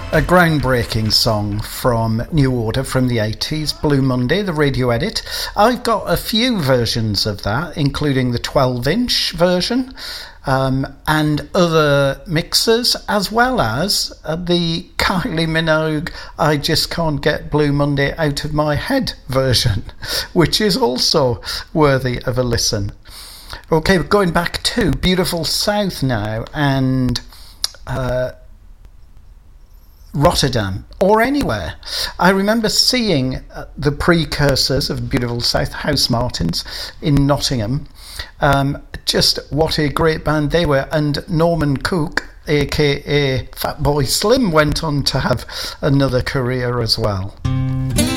A groundbreaking song from New Order from the 80s, Blue Monday, the radio edit. I've got a few versions of that, including the 12-inch version and other mixers, as well as the Kylie Minogue I Just Can't Get Blue Monday Out of My Head version, which is also worthy of a listen. Okay, we're going back to Beautiful South now, and Rotterdam, or anywhere. I remember seeing the precursors of Beautiful South, Housemartins, in Nottingham. Just what a great band they were, and Norman Cook, aka Fatboy Slim, went on to have another career as well.